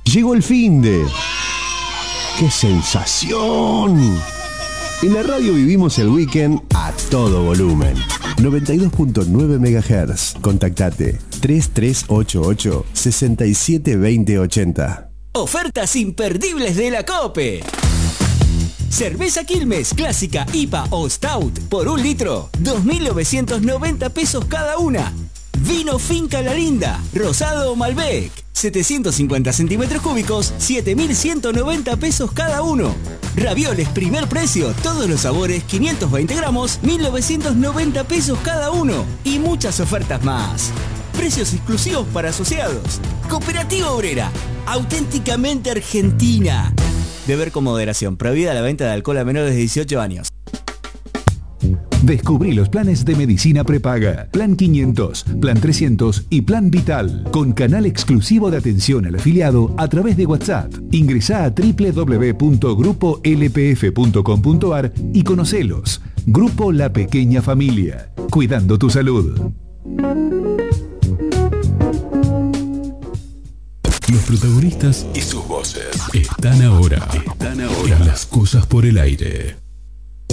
Llegó el finde. ¡Qué sensación! En la radio vivimos el weekend a todo volumen. 92.9 MHz. Contactate 3388 672080. Ofertas imperdibles de la COPE. Cerveza Quilmes, clásica, IPA o Stout, por 1 litro, 2.990 pesos cada una. Vino Finca La Linda, rosado o Malbec, 750 centímetros cúbicos, 7.190 pesos cada uno. Ravioles primer precio, todos los sabores, 520 gramos, 1.990 pesos cada uno. Y muchas ofertas más. Precios exclusivos para asociados. Cooperativa Obrera, auténticamente argentina. Beber con moderación, prohibida la venta de alcohol a menores de 18 años. Descubrí los planes de medicina prepaga, Plan 500, Plan 300 y Plan Vital, con canal exclusivo de atención al afiliado a través de WhatsApp. Ingresá a www.grupolpf.com.ar y conocelos. Grupo La Pequeña Familia, cuidando tu salud. Los protagonistas y sus voces están ahora en Las Cosas por el Aire.